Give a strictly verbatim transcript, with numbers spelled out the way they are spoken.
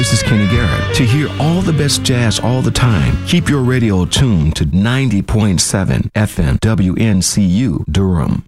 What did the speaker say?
This is Kenny Garrett. To hear all the best jazz all the time, keep your radio tuned to ninety point seven F M W N C U Durham.